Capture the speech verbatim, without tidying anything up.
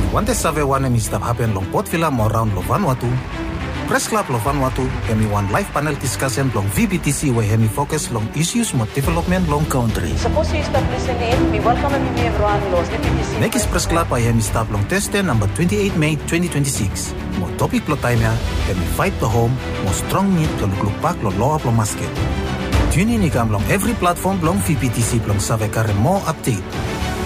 want to save one hemi stop happen long Port Vila mo around lo Vanuatu. Press Club lo Vanuatu hemi one live panel discussion long V B T C where hemi focus long issues mo development long country. Suppose you stop listening, we welcome hemi everyone lo V B T C. Next Press Club ay hemi stop long teste number twenty-eight May twenty twenty-six. Mo topic lo time ya hemi fight the home mo strong need lo lukpak lo law up lo masket. Tune in ikam long every platform long V B T C long save kare mo update.